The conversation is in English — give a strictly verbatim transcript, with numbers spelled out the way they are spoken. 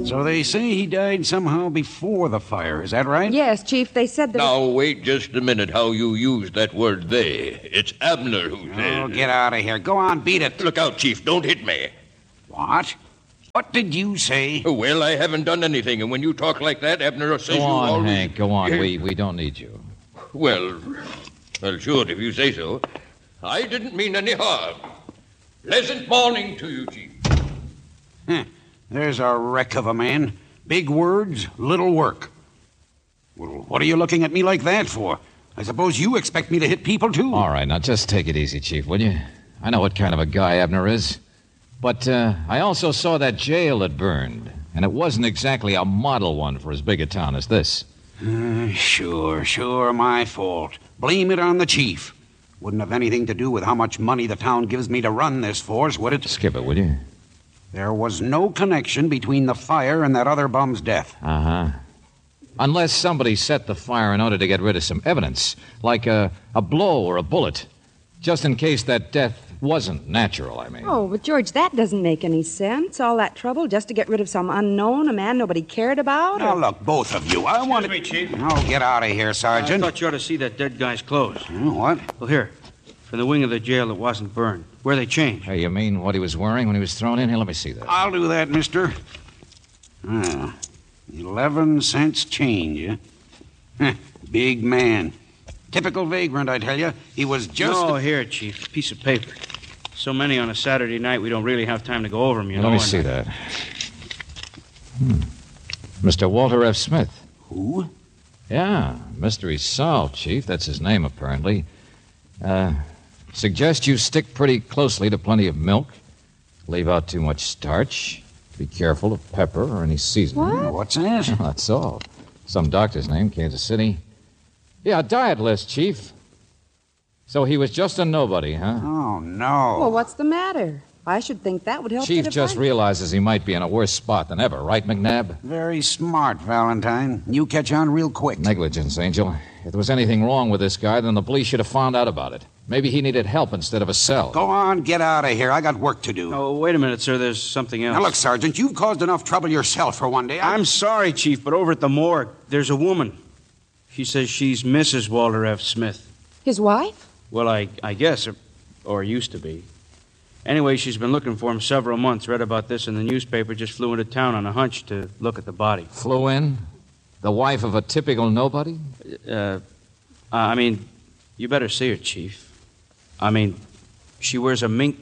So they say he died somehow before the fire. Is that right? Yes, Chief. They said that... Now, wait just a minute how you use that word they. It's Abner who said... Oh, get out of here. Go on, beat it. Look out, Chief. Don't hit me. What? What did you say? Well, I haven't done anything, and when you talk like that, Abner says Go you on, always... Hank, go on. We, we don't need you. Well, well, sure, if you say so. I didn't mean any harm. Pleasant morning to you, Chief. Huh. There's a wreck of a man. Big words, little work. Well, what are you looking at me like that for? I suppose you expect me to hit people, too? All right, now just take it easy, Chief, will you? I know what kind of a guy Abner is. But uh, I also saw that jail that burned, and it wasn't exactly a model one for as big a town as this. Uh, sure, sure, my fault. Blame it on the chief. Wouldn't have anything to do with how much money the town gives me to run this force, would it? Skip it, will you? There was no connection between the fire and that other bum's death. Uh-huh. Unless somebody set the fire in order to get rid of some evidence, like a, a blow or a bullet, just in case that death wasn't natural, I mean. Oh, but George, that doesn't make any sense. All that trouble just to get rid of some unknown, a man nobody cared about? Now, or... look, both of you, I want to... Excuse me, Chief. Oh, get out of here, I Sergeant. thought you ought to see that dead guy's clothes. Oh, what? Well, here, from the wing of the jail that wasn't burned. Where they changed. Hey, you mean what he was wearing when he was thrown in? Here, let me see that. I'll do that, mister. Ah, eleven cents change, eh? Huh, big man. Typical vagrant, I tell you. He was just... No, a... here, Chief. Piece of paper. So many on a Saturday night, we don't really have time to go over them, you Let know. me and- see that. Hmm. Mister Walter F. Smith. Who? Yeah, mystery solved, Chief. That's his name, apparently. Uh, suggest you stick pretty closely to plenty of milk. Leave out too much starch. Be careful of pepper or any seasoning. What? What's that? Well, that's all. Some doctor's name, Kansas City. Yeah, a diet list, Chief. So he was just a nobody, huh? Oh, no. Well, what's the matter? I should think that would help Chief get a just fight. realizes he might be in a worse spot than ever, right, McNabb? Very smart, Valentine. You catch on real quick. Negligence, Angel. If there was anything wrong with this guy, then the police should have found out about it. Maybe he needed help instead of a cell. Go on, get out of here. I got work to do. Oh, wait a minute, sir. There's something else. Now, look, Sergeant, you've caused enough trouble yourself for one day. I... I'm sorry, Chief, but over at the morgue, there's a woman. She says she's Missus Walter F. Smith. His wife? Well, I, I guess, or, or used to be. Anyway, she's been looking for him several months. Read about this in the newspaper. Just flew into town on a hunch to look at the body. Flew in? The wife of a typical nobody? Uh, I mean, you better see her, Chief. I mean, she wears a mink